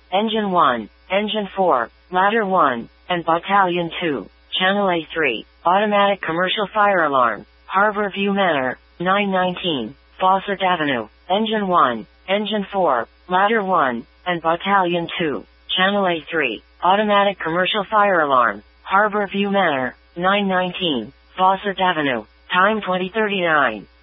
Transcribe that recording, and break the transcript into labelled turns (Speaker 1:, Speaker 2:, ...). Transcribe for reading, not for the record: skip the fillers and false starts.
Speaker 1: Engine 1, Engine 4, Ladder 1, and Battalion 2, Channel A3, Automatic Commercial Fire Alarm, Harbor View Manor, 919, Fawcett Avenue, Engine 1, Engine 4, Ladder 1, and Battalion 2, Channel A3, Automatic Commercial Fire Alarm, Harbor View Manor, 919, Fawcett Avenue, time 2039.